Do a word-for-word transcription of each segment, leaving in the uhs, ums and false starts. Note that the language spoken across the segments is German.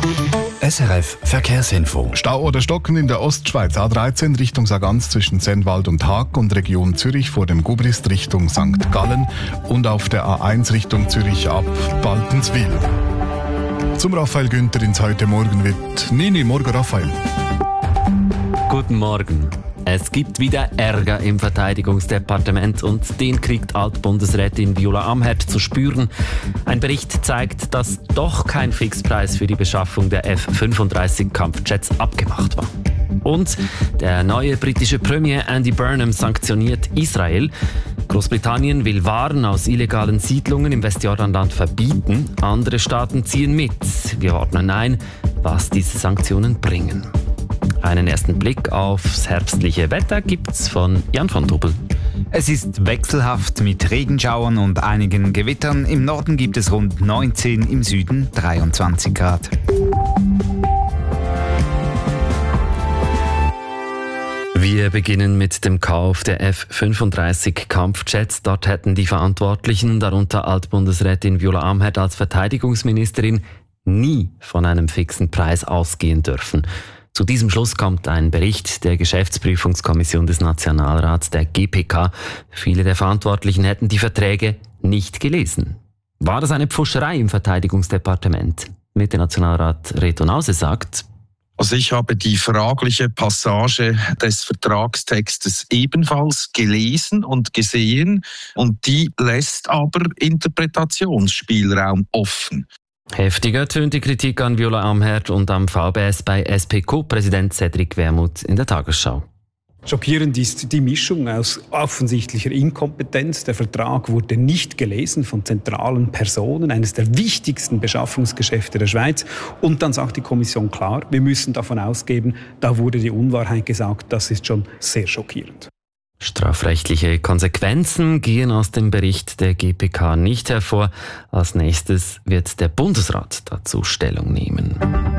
S R F Verkehrsinfo. Stau oder Stocken in der Ostschweiz. A dreizehn Richtung Sargans zwischen Sennwald und Haag und Region Zürich vor dem Gubrist Richtung Sankt Gallen und auf der A eins Richtung Zürich ab Baltenswil. Zum Raphael Günther ins Heute Morgen wird Nini. Morgen, Raphael. Guten Morgen. Es gibt wieder Ärger im Verteidigungsdepartement und den kriegt Altbundesrätin Viola Amherd zu spüren. Ein Bericht zeigt, dass doch kein Fixpreis für die Beschaffung der F fünfunddreißig Kampfjets abgemacht war. Und der neue britische Premier Andy Burnham sanktioniert Israel. Großbritannien will Waren aus illegalen Siedlungen im Westjordanland verbieten. Andere Staaten ziehen mit. Wir ordnen ein, was diese Sanktionen bringen. Einen ersten Blick aufs herbstliche Wetter gibt's von Jan von Tobel. Es ist wechselhaft mit Regenschauern und einigen Gewittern. Im Norden gibt es rund neunzehn, im Süden dreiundzwanzig Grad. Wir beginnen mit dem Kauf der F fünfunddreißig Kampfjets. Dort hätten die Verantwortlichen, darunter Altbundesrätin Viola Amherd als Verteidigungsministerin, nie von einem fixen Preis ausgehen dürfen. Zu diesem Schluss kommt ein Bericht der Geschäftsprüfungskommission des Nationalrats, der G P K. Viele der Verantwortlichen hätten die Verträge nicht gelesen. War das eine Pfuscherei im Verteidigungsdepartement? Mitte-Nationalrat Reto Nause sagt: Also ich habe die fragliche Passage des Vertragstextes ebenfalls gelesen und gesehen und die lässt aber Interpretationsspielraum offen. Heftiger tönt die Kritik an Viola Amherd und am V B S bei S P Q-Präsident Cedric Wermuth in der Tagesschau. Schockierend ist die Mischung aus offensichtlicher Inkompetenz. Der Vertrag wurde nicht gelesen von zentralen Personen, eines der wichtigsten Beschaffungsgeschäfte der Schweiz. Und dann sagt die Kommission klar, wir müssen davon ausgehen, da wurde die Unwahrheit gesagt. Das ist schon sehr schockierend. Strafrechtliche Konsequenzen gehen aus dem Bericht der G P K nicht hervor. Als nächstes wird der Bundesrat dazu Stellung nehmen.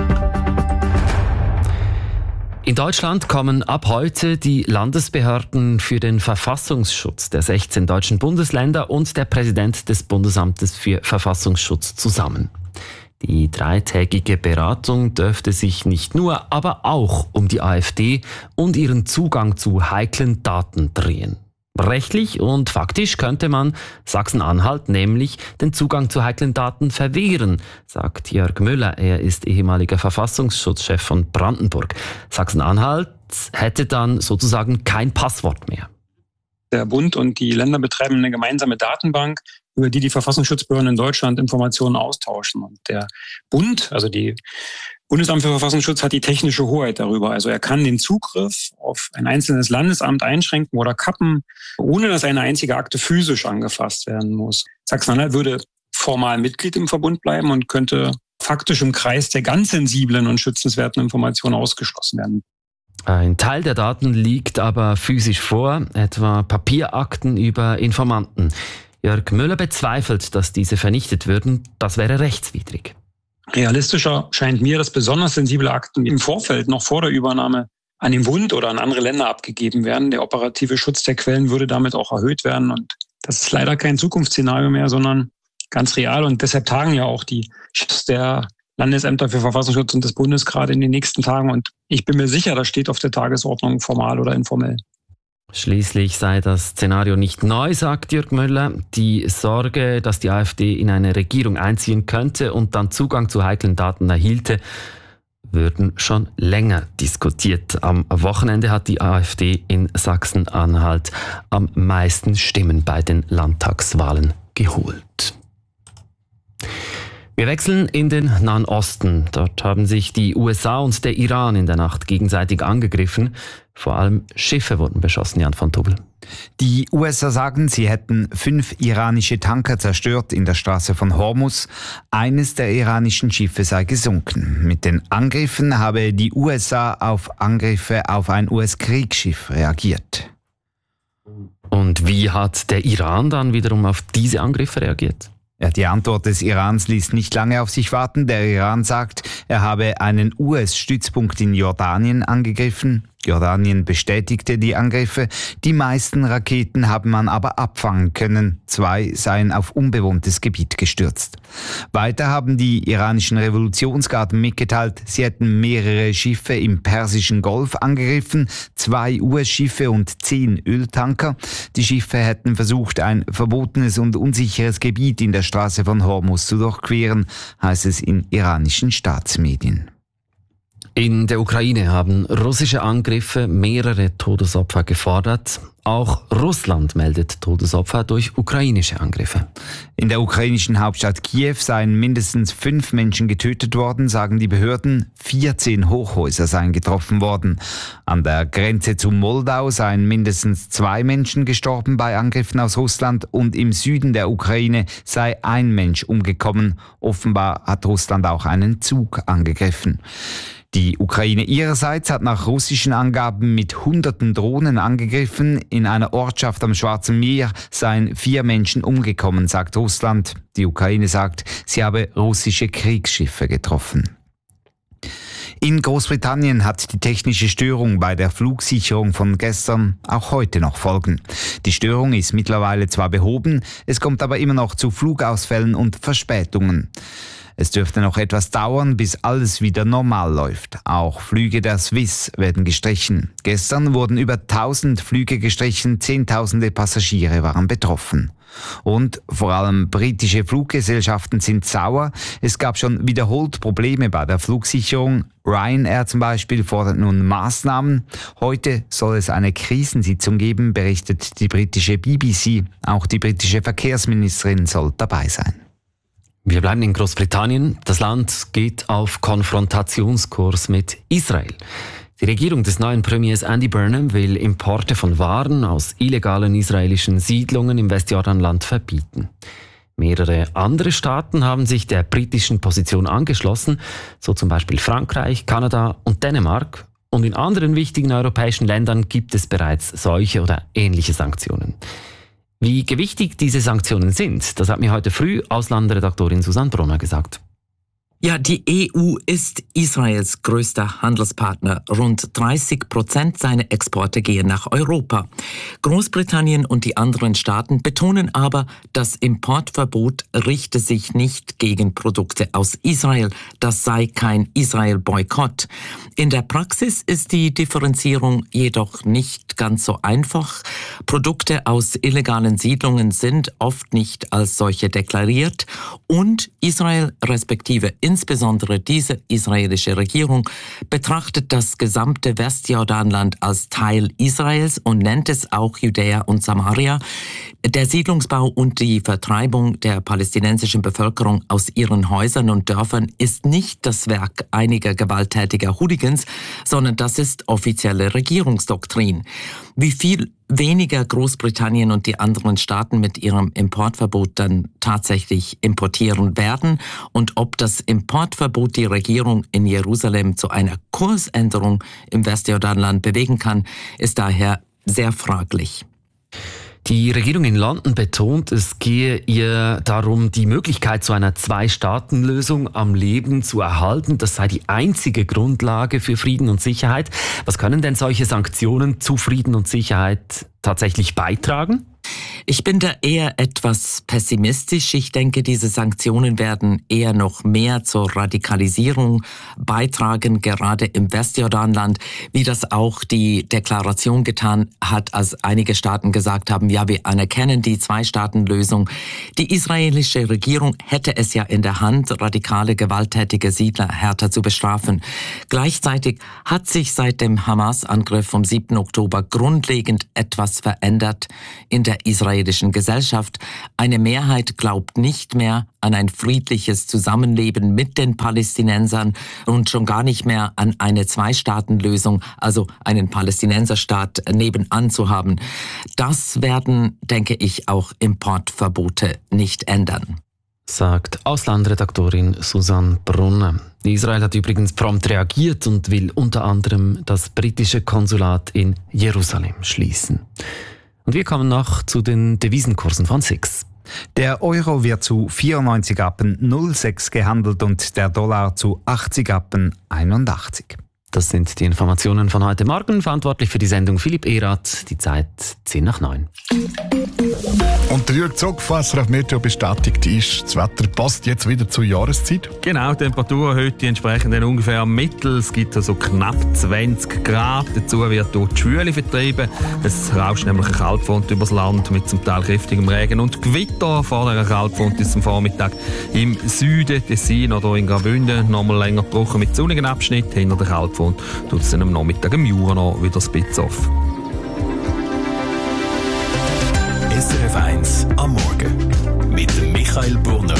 In Deutschland kommen ab heute die Landesbehörden für den Verfassungsschutz der sechzehn deutschen Bundesländer und der Präsident des Bundesamtes für Verfassungsschutz zusammen. Die dreitägige Beratung dürfte sich nicht nur, aber auch um die AfD und ihren Zugang zu heiklen Daten drehen. Rechtlich und faktisch könnte man Sachsen-Anhalt nämlich den Zugang zu heiklen Daten verwehren, sagt Jörg Müller. Er ist ehemaliger Verfassungsschutzchef von Brandenburg. Sachsen-Anhalt hätte dann sozusagen kein Passwort mehr. Der Bund und die Länder betreiben eine gemeinsame Datenbank, über die die Verfassungsschutzbehörden in Deutschland Informationen austauschen. Und der Bund, also die Bundesamt für Verfassungsschutz, hat die technische Hoheit darüber. Also er kann den Zugriff auf ein einzelnes Landesamt einschränken oder kappen, ohne dass eine einzige Akte physisch angefasst werden muss. Sachsen-Anhalt würde formal Mitglied im Verbund bleiben und könnte faktisch im Kreis der ganz sensiblen und schützenswerten Informationen ausgeschlossen werden. Ein Teil der Daten liegt aber physisch vor, etwa Papierakten über Informanten. Jörg Müller bezweifelt, dass diese vernichtet würden. Das wäre rechtswidrig. Realistischer scheint mir, dass besonders sensible Akten im Vorfeld, noch vor der Übernahme, an den Bund oder an andere Länder abgegeben werden. Der operative Schutz der Quellen würde damit auch erhöht werden. Und das ist leider kein Zukunftsszenario mehr, sondern ganz real. Und deshalb tagen ja auch die Chefs der Landesämter für Verfassungsschutz und des Bundes gerade in den nächsten Tagen. Und ich bin mir sicher, das steht auf der Tagesordnung, formal oder informell. Schließlich sei das Szenario nicht neu, sagt Jörg Müller. Die Sorge, dass die AfD in eine Regierung einziehen könnte und dann Zugang zu heiklen Daten erhielte, würden schon länger diskutiert. Am Wochenende hat die AfD in Sachsen-Anhalt am meisten Stimmen bei den Landtagswahlen geholt. Wir wechseln in den Nahen Osten. Dort haben sich die U S A und der Iran in der Nacht gegenseitig angegriffen. Vor allem Schiffe wurden beschossen, Jan von Tobel. Die U S A sagen, sie hätten fünf iranische Tanker zerstört in der Straße von Hormuz. Eines der iranischen Schiffe sei gesunken. Mit den Angriffen habe die U S A auf Angriffe auf ein U S-Kriegsschiff reagiert. Und wie hat der Iran dann wiederum auf diese Angriffe reagiert? Ja, die Antwort des Irans ließ nicht lange auf sich warten. Der Iran sagt, er habe einen U S-Stützpunkt in Jordanien angegriffen. Jordanien bestätigte die Angriffe. Die meisten Raketen habe man aber abfangen können. Zwei seien auf unbewohntes Gebiet gestürzt. Weiter haben die iranischen Revolutionsgarden mitgeteilt, sie hätten mehrere Schiffe im Persischen Golf angegriffen, zwei U S-Schiffe und zehn Öltanker. Die Schiffe hätten versucht, ein verbotenes und unsicheres Gebiet in der Straße von Hormuz zu durchqueren, heißt es in iranischen Staatsmedien. In der Ukraine haben russische Angriffe mehrere Todesopfer gefordert. Auch Russland meldet Todesopfer durch ukrainische Angriffe. In der ukrainischen Hauptstadt Kiew seien mindestens fünf Menschen getötet worden, sagen die Behörden. vierzehn Hochhäuser seien getroffen worden. An der Grenze zu Moldau seien mindestens zwei Menschen gestorben bei Angriffen aus Russland und im Süden der Ukraine sei ein Mensch umgekommen. Offenbar hat Russland auch einen Zug angegriffen. Die Ukraine ihrerseits hat nach russischen Angaben mit hunderten Drohnen angegriffen. In einer Ortschaft am Schwarzen Meer seien vier Menschen umgekommen, sagt Russland. Die Ukraine sagt, sie habe russische Kriegsschiffe getroffen. In Großbritannien hat die technische Störung bei der Flugsicherung von gestern auch heute noch Folgen. Die Störung ist mittlerweile zwar behoben, es kommt aber immer noch zu Flugausfällen und Verspätungen. Es dürfte noch etwas dauern, bis alles wieder normal läuft. Auch Flüge der Swiss werden gestrichen. Gestern wurden über tausend Flüge gestrichen, Zehntausende Passagiere waren betroffen. Und vor allem britische Fluggesellschaften sind sauer. Es gab schon wiederholt Probleme bei der Flugsicherung. Ryanair zum Beispiel fordert nun Maßnahmen. Heute soll es eine Krisensitzung geben, berichtet die britische B B C. Auch die britische Verkehrsministerin soll dabei sein. Wir bleiben in Großbritannien. Das Land geht auf Konfrontationskurs mit Israel. Die Regierung des neuen Premiers Andy Burnham will Importe von Waren aus illegalen israelischen Siedlungen im Westjordanland verbieten. Mehrere andere Staaten haben sich der britischen Position angeschlossen, so zum Beispiel Frankreich, Kanada und Dänemark. Und in anderen wichtigen europäischen Ländern gibt es bereits solche oder ähnliche Sanktionen. Wie gewichtig diese Sanktionen sind, das hat mir heute früh Auslandredaktorin Susanne Brunner gesagt. Ja, die E U ist Israels größter Handelspartner. Rund dreißig Prozent seiner Exporte gehen nach Europa. Großbritannien und die anderen Staaten betonen aber, das Importverbot richte sich nicht gegen Produkte aus Israel. Das sei kein Israel-Boykott. In der Praxis ist die Differenzierung jedoch nicht ganz so einfach. Produkte aus illegalen Siedlungen sind oft nicht als solche deklariert und Israel respektive insbesondere diese israelische Regierung betrachtet das gesamte Westjordanland als Teil Israels und nennt es auch Judäa und Samaria. Der Siedlungsbau und die Vertreibung der palästinensischen Bevölkerung aus ihren Häusern und Dörfern ist nicht das Werk einiger gewalttätiger Hooligans, sondern das ist offizielle Regierungsdoktrin. Wie viel weniger Großbritannien und die anderen Staaten mit ihrem Importverbot dann tatsächlich importieren werden und ob das Importverbot die Regierung in Jerusalem zu einer Kursänderung im Westjordanland bewegen kann, ist daher sehr fraglich. Die Regierung in London betont, es gehe ihr darum, die Möglichkeit zu einer Zwei-Staaten-Lösung am Leben zu erhalten. Das sei die einzige Grundlage für Frieden und Sicherheit. Was können denn solche Sanktionen zu Frieden und Sicherheit tatsächlich beitragen? Ich bin da eher etwas pessimistisch. Ich denke, diese Sanktionen werden eher noch mehr zur Radikalisierung beitragen, gerade im Westjordanland, wie das auch die Deklaration getan hat, als einige Staaten gesagt haben, ja, wir anerkennen die Zwei-Staaten-Lösung. Die israelische Regierung hätte es ja in der Hand, radikale, gewalttätige Siedler härter zu bestrafen. Gleichzeitig hat sich seit dem Hamas-Angriff vom siebten Oktober grundlegend etwas verändert in der israelischen Gesellschaft. Eine Mehrheit glaubt nicht mehr an ein friedliches Zusammenleben mit den Palästinensern und schon gar nicht mehr an eine Zwei-Staaten-Lösung, also einen Palästinenserstaat nebenan zu haben. Das werden, denke ich, auch Importverbote nicht ändern. Sagt Auslandredaktorin Susanne Brunner. Israel hat übrigens prompt reagiert und will unter anderem das britische Konsulat in Jerusalem schließen. Und wir kommen noch zu den Devisenkursen von S I X. Der Euro wird zu vierundneunzig Rappen null Komma sechs gehandelt und der Dollar zu achtzig Rappen einundachtzig. Das sind die Informationen von heute Morgen. Verantwortlich für die Sendung Philipp Erath. Die Zeit zehn nach neun. Und der Jürg Zog von S R F Meteo bestätigt ist, das Wetter passt jetzt wieder zur Jahreszeit. Genau, die Temperatur heute entsprechend dann ungefähr am Mittel. Es gibt also knapp zwanzig Grad. Dazu wird durch die Schwüle vertrieben. Es rauscht nämlich eine Kaltfront übers Land mit zum Teil kräftigem Regen und Gewitter. Vor der Kaltfront ist am Vormittag im Süden, Tessin oder in Graubünden nochmal länger gebrochen mit sonnigen Abschnitten. Hinter der Kaltfront tut es dann am Nachmittag im Jura noch wieder ein bisschen auf. S R F eins am Morgen mit Michael Burner.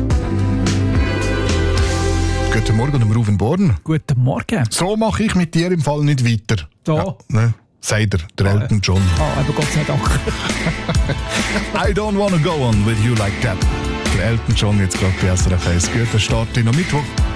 Guten Morgen, Ruven Born. Guten Morgen. So mache ich mit dir im Fall nicht weiter. Da? Ja, ne? Sagt er, der ah, Elton John. Ah, aber Gott sei Dank. I don't wanna go on with you like that. Der Elton John jetzt gerade bei S R F eins. Guter Start in am Mittwoch.